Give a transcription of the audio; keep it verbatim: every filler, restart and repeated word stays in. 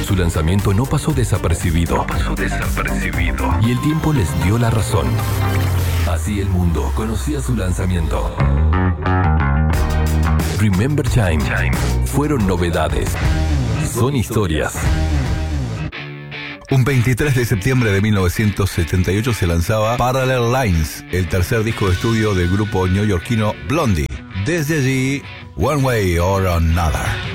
Su lanzamiento no pasó desapercibido. No pasó desapercibido. Y el tiempo les dio la razón. Así el mundo conocía su lanzamiento. Remember Time. Fueron novedades. Son historias. Un veintitrés de septiembre de mil novecientos setenta y ocho se lanzaba Parallel Lines, el tercer disco de estudio del grupo neoyorquino Blondie. Desde allí, One Way or Another.